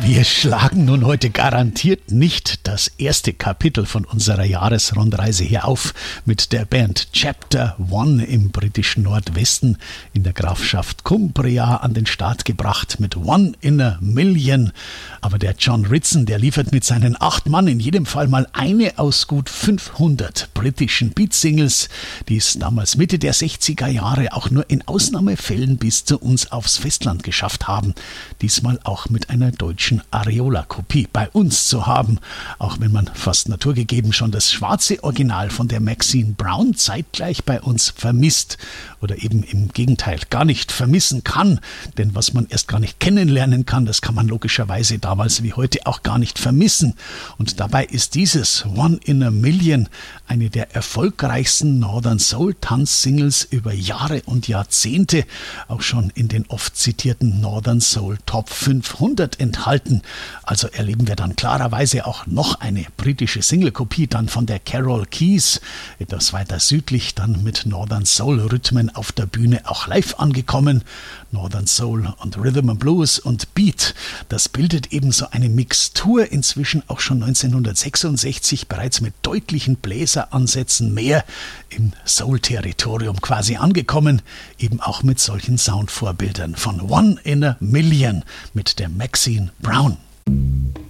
Wir schlagen nun heute garantiert nicht das erste Kapitel von unserer Jahresrundreise hier auf mit der Band Chapter One im britischen Nordwesten in der Grafschaft Cumbria an den Start gebracht mit One in a Million. Aber der John Ritson, der liefert mit seinen 8 Mann in jedem Fall mal eine aus gut 500 britischen Beat-Singles, die es damals Mitte der 60er Jahre auch nur in Ausnahmefällen bis zu uns aufs Festland geschafft haben. Diesmal auch mit einer deutschen Areola-Kopie bei uns zu haben, auch wenn man fast naturgegeben schon das schwarze Original von der Maxine Brown zeitgleich bei uns vermisst oder eben im Gegenteil gar nicht vermissen kann, denn was man erst gar nicht kennenlernen kann, das kann man logischerweise damals wie heute auch gar nicht vermissen. Und dabei ist dieses One in a Million eine der erfolgreichsten Northern Soul Tanz-Singles über Jahre und Jahrzehnte, auch schon in den oft zitierten Northern Soul Top 500 enthalten. Also erleben wir dann klarerweise auch noch eine britische Single-Kopie dann von der Carol Keys, etwas weiter südlich dann mit Northern Soul-Rhythmen auf der Bühne auch live angekommen. Northern Soul und Rhythm and Blues und Beat, das bildet eben so eine Mixtur, inzwischen auch schon 1966 bereits mit deutlichen Bläseransätzen mehr im Soul-Territorium quasi angekommen, eben auch mit solchen Soundvorbildern von One in a Million mit der Maxine Brown.